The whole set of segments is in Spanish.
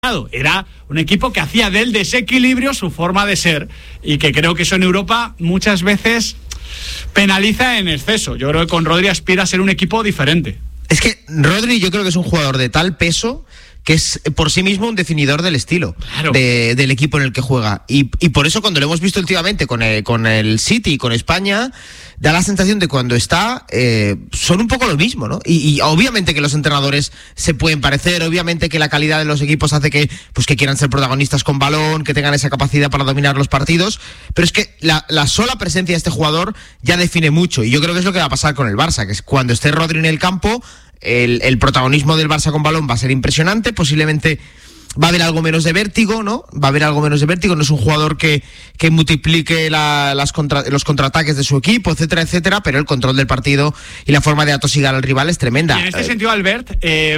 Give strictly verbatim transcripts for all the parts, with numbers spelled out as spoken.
Era un equipo que hacía del desequilibrio su forma de ser y que creo que eso en Europa muchas veces penaliza en exceso. Yo creo que con Rodri aspira a ser un equipo diferente. Es que Rodri yo creo que es un jugador de tal peso que es por sí mismo un definidor del estilo, claro, de, del equipo en el que juega. Y, y por eso cuando lo hemos visto últimamente con el, con el City y con España, da la sensación de cuando está, eh, son un poco lo mismo, ¿no? Y, y obviamente que los entrenadores se pueden parecer, obviamente que la calidad de los equipos hace que, pues que quieran ser protagonistas con balón, que tengan esa capacidad para dominar los partidos, pero es que la, la sola presencia de este jugador ya define mucho. Y yo creo que es lo que va a pasar con el Barça, que es cuando esté Rodri en el campo, El, el protagonismo del Barça con balón va a ser impresionante, posiblemente va a haber algo menos de vértigo, ¿no? Va a haber algo menos de vértigo, no es un jugador que, que multiplique la, las contra, los contraataques de su equipo, etcétera, etcétera, pero el control del partido y la forma de atosigar al rival es tremenda. Y en este sentido, Albert, eh,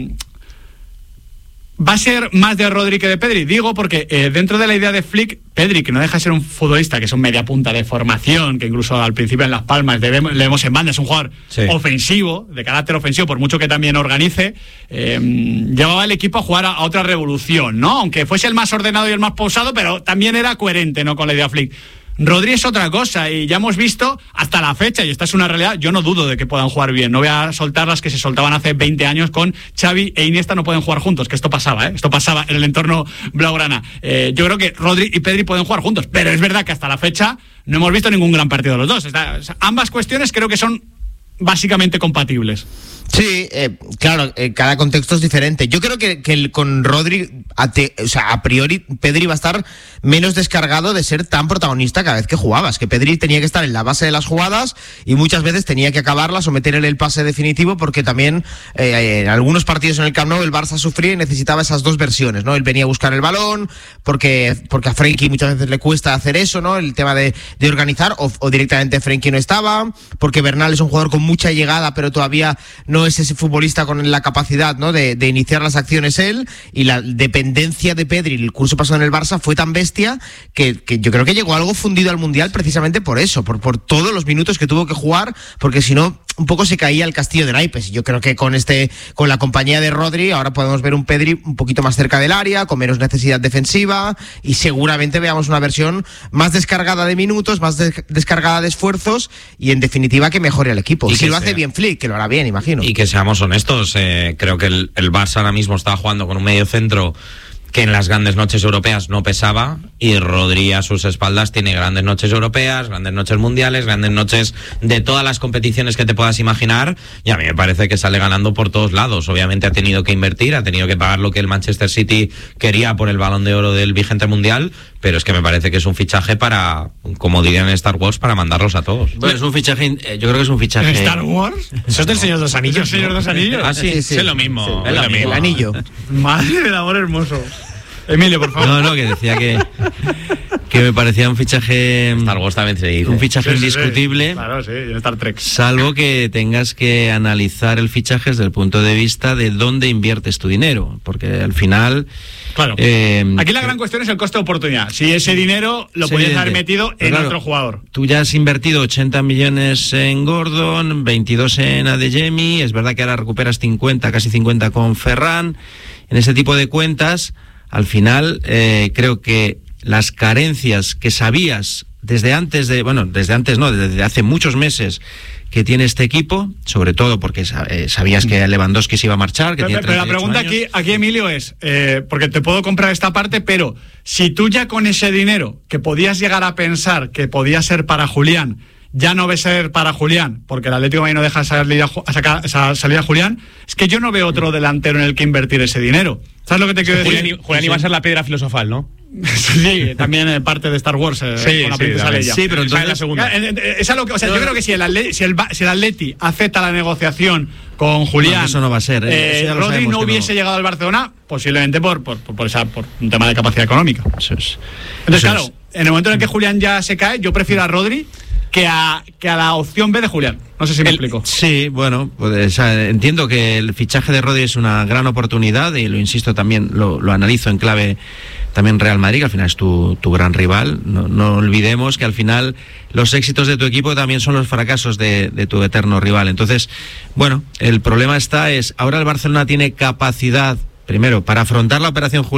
va a ser más de Rodri que de Pedri, digo porque eh, dentro de la idea de Flick, Pedri, que no deja de ser un futbolista, que es un media punta de formación, que incluso al principio en Las Palmas le vemos, le vemos en banda, es un jugador sí. ofensivo, de carácter ofensivo, por mucho que también organice, eh, llevaba el equipo a jugar a, a otra revolución, ¿no? Aunque fuese el más ordenado y el más pausado, pero también era coherente, ¿no?, con la idea Flick. Rodri es otra cosa y ya hemos visto hasta la fecha, y esta es una realidad, yo no dudo de que puedan jugar bien, no voy a soltar las que se soltaban hace veinte años con Xavi e Iniesta, no pueden jugar juntos, que esto pasaba, ¿eh? esto pasaba en el entorno blaugrana. Eh, yo creo que Rodri y Pedri pueden jugar juntos, pero es verdad que hasta la fecha no hemos visto ningún gran partido de los dos. Está, o sea, ambas cuestiones creo que son básicamente compatibles. Sí, eh, claro, eh, cada contexto es diferente. Yo creo que, que el, con Rodri, a, te, o sea, a priori, Pedri va a estar menos descargado de ser tan protagonista cada vez que jugabas. Que Pedri tenía que estar en la base de las jugadas y muchas veces tenía que acabarlas o meterle el pase definitivo, porque también eh, en algunos partidos en el Camp Nou el Barça sufría y necesitaba esas dos versiones, ¿no? Él venía a buscar el balón, porque, porque a Frenkie muchas veces le cuesta hacer eso, ¿no? El tema de, de organizar, o, o directamente Frenkie no estaba, porque Bernal es un jugador con mucha llegada, pero todavía no es ese futbolista con la capacidad, ¿no?, de, de iniciar las acciones él, y la dependencia de Pedri el curso pasado en el Barça fue tan bestia que, que yo creo que llegó algo fundido al Mundial precisamente por eso, por, por todos los minutos que tuvo que jugar, porque si no un poco se caía el castillo de naipes. Y yo creo que con este, con la compañía de Rodri ahora podemos ver un Pedri un poquito más cerca del área, con menos necesidad defensiva, y seguramente veamos una versión más descargada de minutos, más de, descargada de esfuerzos, y en definitiva que mejore al equipo. Y si lo hace bien Flick, que lo hará bien, imagino. Y que seamos honestos, eh, creo que el, el Barça ahora mismo está jugando con un medio centro que en las grandes noches europeas no pesaba, y Rodri a sus espaldas tiene grandes noches europeas, grandes noches mundiales, grandes noches de todas las competiciones que te puedas imaginar, y a mí me parece que sale ganando por todos lados. Obviamente ha tenido que invertir, ha tenido que pagar lo que el Manchester City quería por el Balón de Oro del vigente mundial, pero es que me parece que es un fichaje para, como dirían en Star Wars, para mandarlos a todos. Bueno, es un fichaje, eh, yo creo que es un fichaje... ¿Star Wars? Eso es del Señor de los Anillos. ¿Es el Señor de los Anillos? Ah, sí, sí, sí. Es lo mismo. Sí, es lo mismo. El anillo. Madre del amor hermoso. Emilio, por favor. No, no, que decía que, que me parecía un fichaje... Star Wars también se dice. Un fichaje Sí, sí, indiscutible. sí. Claro, sí, en Star Trek. Salvo que tengas que analizar el fichaje desde el punto de vista de dónde inviertes tu dinero. Porque al final... Claro. Eh, Aquí la gran cuestión es el coste de oportunidad. Si ese dinero lo es podías evidente. haber metido en Claro, otro jugador. Tú ya has invertido ochenta millones en Gordon, veintidós en Adeyemi, es verdad que ahora recuperas cincuenta, casi cincuenta con Ferran. En ese tipo de cuentas, al final, eh, creo que las carencias que sabías desde antes de, bueno, desde antes no, desde hace muchos meses que tiene este equipo, sobre todo porque eh, sabías que Lewandowski se iba a marchar, que Pero, tiene pero la pregunta años. aquí, aquí, Emilio, es, eh, porque te puedo comprar esta parte, pero si tú ya con ese dinero que podías llegar a pensar que podía ser para Julián, ya no ves ser para Julián, porque el Atlético de Madrid no deja salir a, a sacar, a salir a Julián, es que yo no veo otro delantero en el que invertir ese dinero. ¿Sabes lo que te quiero decir? Julián, Julián iba a ser la piedra filosofal, ¿no? Sí, también eh, parte de Star Wars, eh, Sí, con la sí, princesa también. Leia. Sí, pero entonces- la segunda. Eh, eh, es algo que, o sea, yo creo que si el Atleti, si el, Ba- si el Atleti acepta la negociación con Julián, No, eso no va a ser, eh, eh, eso ya lo Rodri sabemos no que hubiese no. llegado al Barcelona, posiblemente por por, por, por, esa, por un tema de capacidad económica. Eso es. Entonces, Eso claro, es. en el momento en el que Julián ya se cae, yo prefiero a Rodri que a, que a la opción B de Julián. No sé si me El- explico. Sí, bueno, pues, o sea, entiendo que el fichaje de Rodri es una gran oportunidad y lo insisto también, lo, lo analizo en clave también Real Madrid, que al final es tu, tu gran rival. No, no olvidemos que al final los éxitos de tu equipo también son los fracasos de, de tu eterno rival. Entonces, bueno, el problema está es, ahora el Barcelona tiene capacidad Primero, para afrontar la operación